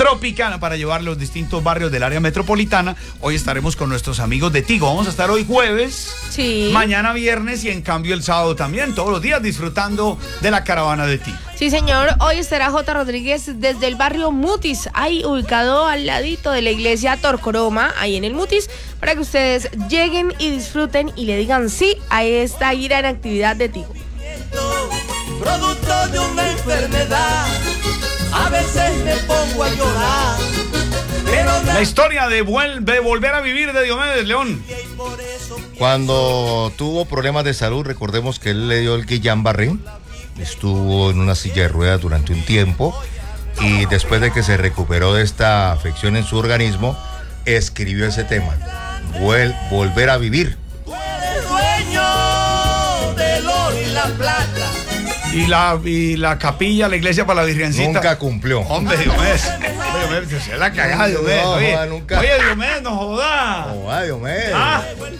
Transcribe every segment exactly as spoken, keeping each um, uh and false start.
Tropicana para llevar los distintos barrios del área metropolitana. Hoy estaremos con nuestros amigos de Tigo. Vamos a estar hoy jueves, sí, mañana viernes y en cambio el sábado también, todos los días disfrutando de la caravana de Tigo. Sí, señor. Hoy estará J. Rodríguez desde el barrio Mutis, ahí ubicado al ladito de la iglesia Torcoroma, ahí en el Mutis, para que ustedes lleguen y disfruten y le digan sí a esta gran actividad de Tigo. Producto de una enfermedad, a veces me pongo a llorar. Pero la historia de, vuel de volver a vivir de Diomedes León. Cuando tuvo problemas de salud, recordemos que él le dio el Guillain-Barré, estuvo en una silla de ruedas durante un tiempo y después de que se recuperó de esta afección en su organismo, escribió ese tema, Vuel volver a vivir. Tú eres dueño del oro y la plata. Y la, y la capilla, la iglesia para la Virgencita. Nunca cumplió. Hombre, Diomedes. Diomedes, se la cagada, Diomedes. No, oye, joda, nunca. oye, Diomedes, no joda. No va, Diomedes. Ah.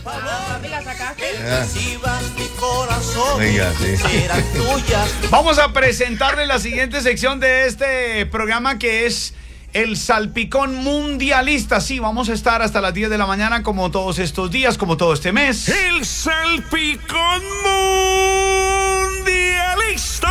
Venga, sí. Vamos a presentarle la siguiente sección de este programa, que es el Salpicón Mundialista. Sí, vamos a estar hasta las diez de la mañana como todos estos días, como todo este mes. El Salpicón Mundialista.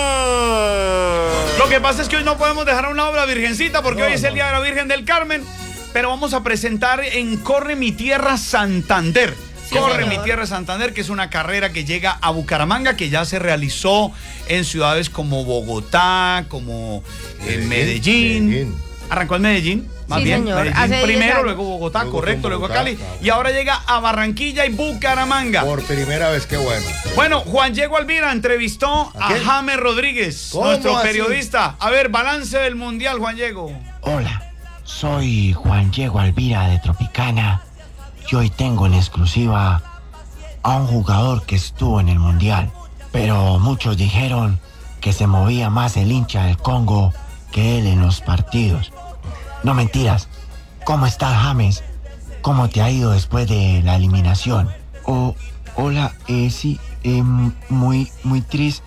Lo que pasa es que hoy no podemos dejar a un lado la Virgencita porque no, hoy es el no. Día de la Virgen del Carmen, pero vamos a presentar en Corre Mi Tierra Santander. Sí, Corre Mi Tierra Santander, que es una carrera que llega a Bucaramanga, que ya se realizó en ciudades como Bogotá, como en Medellín. Medellín. Arrancó en Medellín, más sí, bien. Señor. Medellín Hace primero, luego Bogotá, luego correcto, Bogotá, luego a Cali. Claro. Y ahora llega a Barranquilla y Bucaramanga. Por primera vez, qué bueno. Bueno, Juan Diego Alvira entrevistó ¿A, a James Rodríguez, nuestro así? periodista. A ver, balance del Mundial, Juan Diego. Hola, soy Juan Diego Alvira de Tropicana. Y hoy tengo en exclusiva a un jugador que estuvo en el Mundial. Pero muchos dijeron que se movía más el hincha del Congo que él en los partidos. No mentiras. ¿Cómo estás, James? ¿Cómo te ha ido después de la eliminación? Oh, hola, eh, sí, eh, muy, muy triste,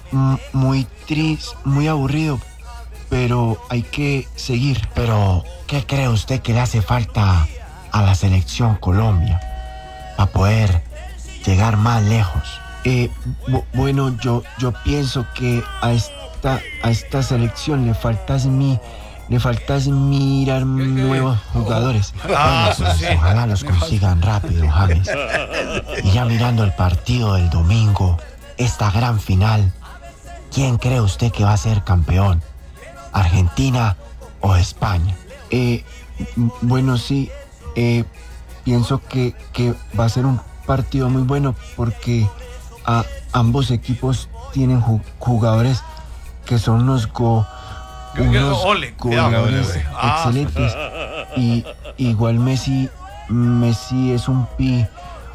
muy triste, muy aburrido, pero hay que seguir. Pero, ¿qué cree usted que le hace falta a la selección Colombia para poder llegar más lejos? Eh, bu bueno, yo, yo pienso que a esta, a esta selección le faltas mi... Le faltas mirar nuevos jugadores. Ah, bueno, pues, sí. Ojalá los consigan rápido, James. Y ya mirando el partido del domingo, esta gran final, ¿quién cree usted que va a ser campeón? ¿Argentina o España? Eh, bueno, sí. Eh, pienso que, que va a ser un partido muy bueno porque a, ambos equipos tienen ju jugadores que son unos go... unos Ole, goleadores excelentes y igual Messi Messi es un pi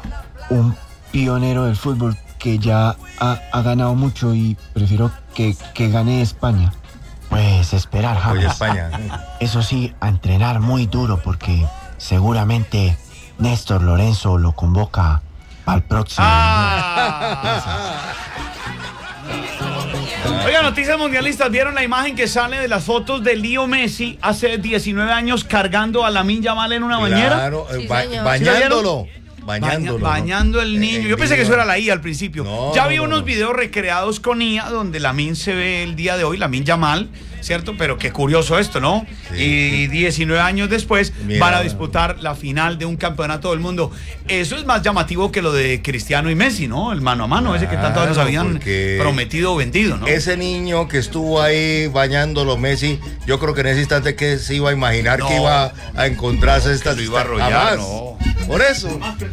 un pionero del fútbol que ya ha, ha ganado mucho y prefiero que, que gane España. Pues esperar, James. España. Eso sí, a entrenar muy duro porque seguramente Néstor Lorenzo lo convoca para el próximo. Ah. Oiga, noticias mundialistas, ¿vieron la imagen que sale de las fotos de Leo Messi hace diecinueve años cargando a Lamine Yamal en una bañera? Claro, sí, ba bañándolo. Bañándolo. Baña, bañando el niño. El Yo pensé video. que eso era la I A al principio. No, ya no, vi no, unos no. videos recreados con I A donde Lamine se ve el día de hoy, Lamine Yamal, ¿cierto? Pero qué curioso esto, ¿no? Sí, y sí. diecinueve años después Mira, van a disputar la final de un campeonato del mundo. Eso es más llamativo que lo de Cristiano y Messi, ¿no? El mano a mano, claro, ese que tanto nos habían prometido o vendido, ¿no? Ese niño que estuvo ahí bañándolo, Messi, yo creo que en ese instante que se iba a imaginar no, que iba a encontrarse esta... Lo iba a arrollar, no. Por eso.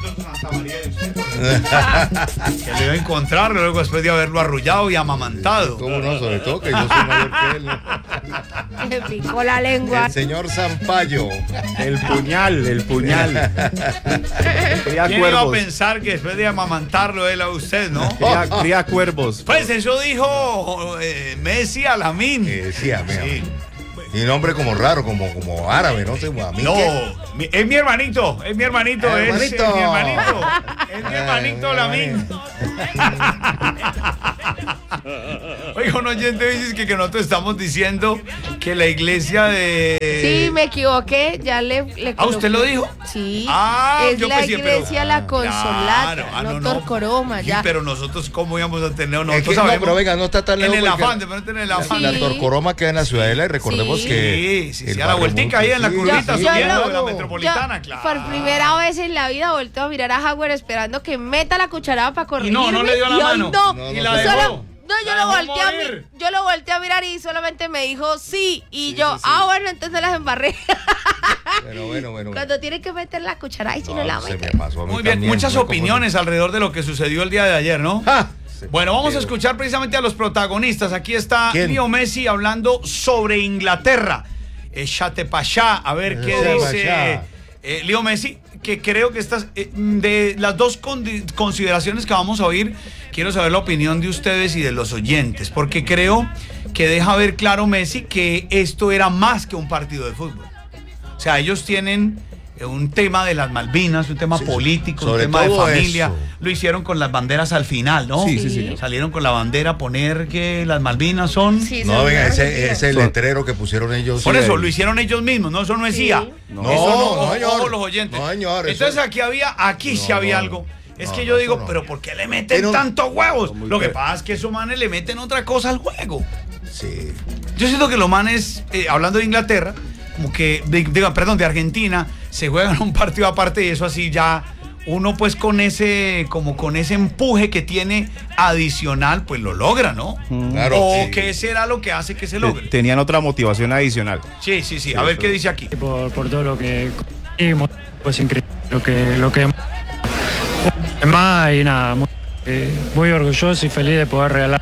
Que lo iba a encontrar luego después de haberlo arrullado y amamantado. ¿Cómo no? Sobre todo que yo soy mayor que él, ¿no? Le picó la lengua. El señor Zampayo. El puñal, el puñal. Cría ¿Quién cuervos. Iba a pensar que después de amamantarlo él a usted, no? Cría, cría cuervos. Pues eso dijo eh, Messi a Lamine. Eh, sí, a mí. Sí. Y nombre como raro, como, como árabe, no sé. A mí no, ¿qué? es mi hermanito, es mi hermanito, ¿El es, hermanito? es mi hermanito, es mi hermanito Lamine. Oiga, un oyente dice que, que nosotros estamos diciendo que la iglesia de... Sí, me equivoqué, ya le... le ¿Ah, usted lo dijo? Sí, Ah, es yo la pensé, pero- iglesia La Consolata, Claro, ah, no, no, no. Torcoroma, Sí, ya. pero nosotros, ¿cómo íbamos a tener? Es Nosotros que, no, sabemos. pero venga, no está tan En lejos. el porque afán, de pronto en el afán. La Sí. Torcoroma queda en la Ciudadela y recordemos Sí. que... Sí, sí, el sí, a la barrio vueltica ahí en la sí, curvita sí, subiendo yo de la lo- metropolitana, Yo, claro. por primera vez en la vida volteo a mirar a Howard esperando que meta la cucharada para Y corregirme. no, no le dio la y hoy mano. no. No, y no, la no. dejó. Solo- no, yo La lo dejó volteé a mi- morir. yo lo volteé a mirar y solamente me dijo sí. Y yo, ah, bueno, entonces las embarré. Bueno, bueno, bueno. Cuando tiene que meter la cuchara y si no, No, la se mete. me pasó a mí Muy bien, también, muchas fue como- opiniones alrededor de lo que sucedió el día de ayer, ¿no? ¡Ja! Se Bueno, vamos a pero- escuchar precisamente a los protagonistas. Aquí está ¿Quién? Leo Messi hablando sobre Inglaterra. Échate pa' allá, a ver qué Échate pa' dice allá. eh, Leo Messi, que creo que estas, eh, de las dos condi- consideraciones que vamos a oír, quiero saber la opinión de ustedes y de los oyentes, porque creo que deja ver claro Messi que esto era más que un partido de fútbol. O sea, ellos tienen eh, un tema de las Malvinas, un tema Sí, político, un sobre tema de todo familia. eso. Lo hicieron con las banderas al final, ¿no? Sí, sí, señor. Salieron con la bandera a poner que las Malvinas son... Sí, No, son venga, ese argentinos. ese es el letrero que pusieron ellos. Por Sí, eso, ahí. lo hicieron ellos mismos, ¿no? Eso no es Sí. I A. No, Eso no, ojo, señor. ojo, los oyentes. No, señor, eso- Entonces aquí había, aquí sí No, había no, algo. Es no, que no, yo eso digo, no. pero ¿por qué le meten Pero- tantos huevos? Muy Lo que feo. pasa es que esos manes le meten otra cosa al juego. Sí. Yo siento que los manes, eh, hablando de Inglaterra, como que, de- diga, perdón, de Argentina, se juegan un partido aparte y eso así ya, uno pues con ese, como con ese empuje que tiene adicional, pues lo logra, ¿no? Claro, O sí. qué será lo que hace que se Te- logre. Tenían otra motivación adicional. Sí, sí, sí, a ver eso. qué dice aquí. por, por todo lo que conseguimos, pues increíble lo que lo que más y nada, muy, eh, muy orgulloso y feliz de poder regalar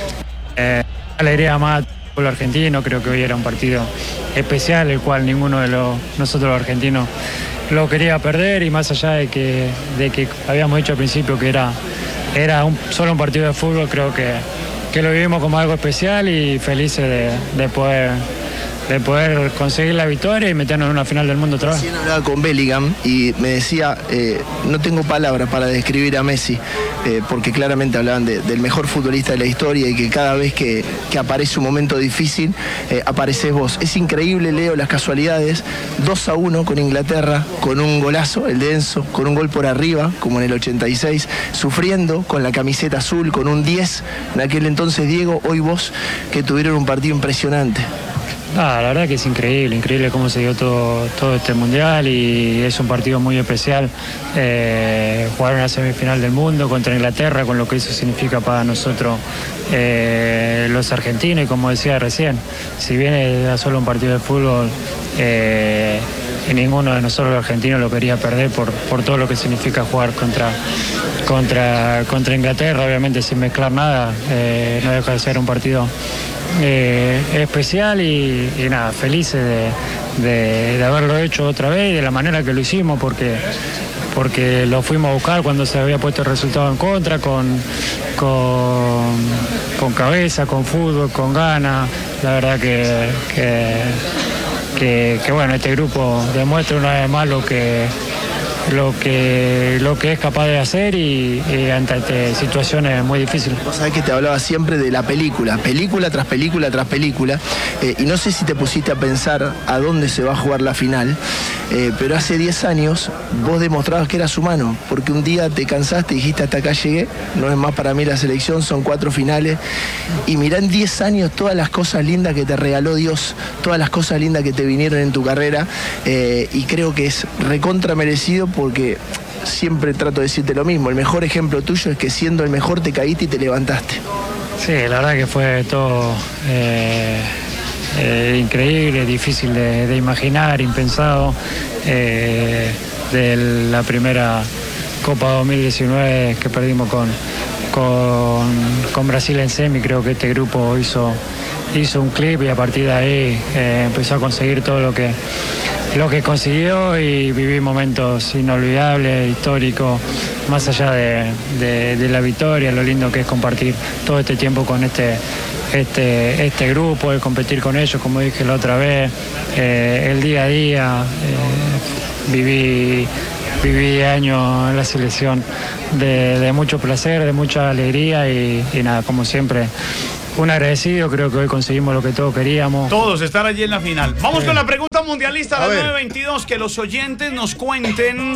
eh, alegría más al pueblo argentino. Creo que hoy era un partido especial, el cual ninguno de los, nosotros los argentinos lo quería perder, y más allá de que, de que habíamos dicho al principio que era, era un, solo un partido de fútbol, creo que, que lo vivimos como algo especial y felices de, de poder de poder conseguir la victoria y meternos en una final del mundo otra vez. Recién hablaba con Bellingham y me decía, eh, no tengo palabras para describir a Messi, eh, porque claramente hablaban de- del mejor futbolista de la historia y que cada vez que, que aparece un momento difícil, eh, apareces vos. Es increíble, Leo, las casualidades. dos a uno con Inglaterra, con un golazo, el de Enzo, con un gol por arriba, como en el ochenta y seis, sufriendo con la camiseta azul, con un diez, en aquel entonces Diego, hoy vos, que tuvieron un partido impresionante. Ah, la verdad que es increíble, increíble cómo se dio todo, todo este mundial, y es un partido muy especial. Eh, jugar una semifinal del mundo contra Inglaterra, con lo que eso significa para nosotros eh, los argentinos, y como decía recién, si bien era solo un partido de fútbol, eh, y ninguno de nosotros los argentinos lo quería perder por, por todo lo que significa jugar contra, contra, contra Inglaterra, obviamente sin mezclar nada. Eh, no deja de ser un partido eh, especial y, y nada, felices de, de, de haberlo hecho otra vez y de la manera que lo hicimos, porque porque lo fuimos a buscar cuando se había puesto el resultado en contra, con, con, con cabeza, con fútbol, con ganas. La verdad que, que, que, que bueno, este grupo demuestra una vez más lo que lo que lo que es capaz de hacer, y, y ante, ante situaciones muy difíciles. Vos sabés que te hablaba siempre de la película, película tras película tras película, eh, y no sé si te pusiste a pensar a dónde se va a jugar la final, eh, pero hace diez años vos demostrabas que eras humano, porque un día te cansaste y dijiste hasta acá llegué, no es más para mí la selección, son cuatro finales, y mirá en diez años todas las cosas lindas que te regaló Dios, todas las cosas lindas que te vinieron en tu carrera, eh, y creo que es recontra merecido, porque siempre trato de decirte lo mismo, el mejor ejemplo tuyo es que siendo el mejor te caíste y te levantaste. Sí, la verdad que fue todo eh, eh, increíble, difícil de, de imaginar, impensado. Eh, de la primera Copa dos mil diecinueve que perdimos con, con, con Brasil en semi, creo que este grupo hizo, hizo un clip, y a partir de ahí eh, empezó a conseguir todo lo que lo que consiguió, y viví momentos inolvidables, históricos, más allá de, de, de la victoria, lo lindo que es compartir todo este tiempo con este, este, este grupo, el competir con ellos, como dije la otra vez, eh, el día a día, eh, viví viví años en la selección de, de mucho placer, de mucha alegría y, y nada, como siempre, un agradecido. Creo que hoy conseguimos lo que todos queríamos. Todos estar allí en la final. Vamos Sí. con la pregunta mundialista A de ver. nueve veintidós, que los oyentes nos cuenten